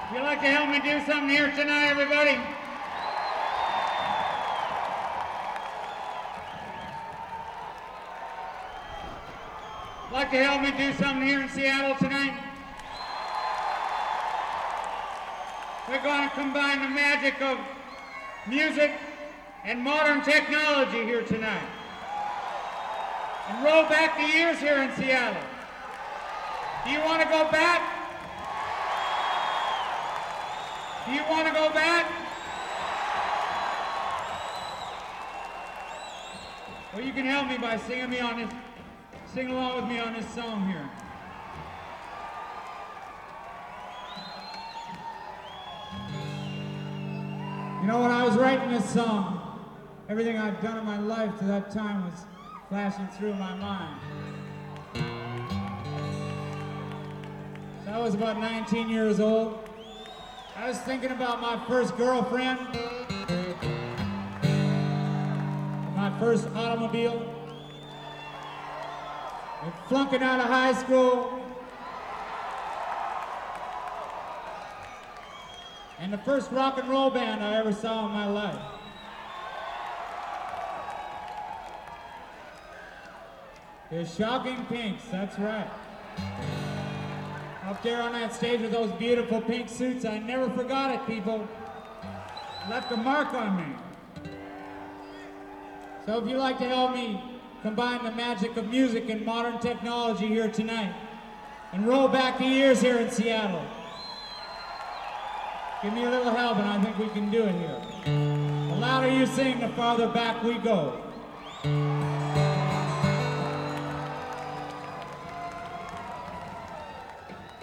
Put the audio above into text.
If you'd like to help me do something here tonight, everybody. Like to help me do something here in Seattle tonight? We're going to combine the magic of music and modern technology here tonight. And roll back the years here in Seattle. Do you want to go back? Do you want to go back? Well, you can help me by sing along with me on this song here. You know, when I was writing this song, everything I'd done in my life to that time was flashing through my mind. So I was about 19 years old. I was thinking about my first girlfriend, my first automobile, and flunking out of high school, and the first rock and roll band I ever saw in my life. The Shocking Pinks, that's right. Up there on that stage with those beautiful pink suits, I never forgot it, people. It left a mark on me. So if you'd like to help me combine the magic of music and modern technology here tonight, and roll back the years here in Seattle, give me a little help and I think we can do it here. The louder you sing, the farther back we go.